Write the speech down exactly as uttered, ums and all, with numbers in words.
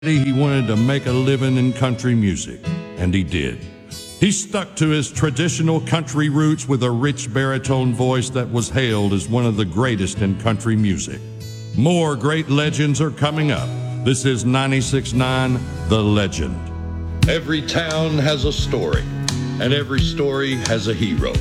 He wanted to make a living in country music, and he did. He stuck to his traditional country roots with a rich baritone voice that was hailed as one of the greatest in country music. More great legends are coming up. This is ninety-six point nine The Legend. Every town has a story, and every story has a hero.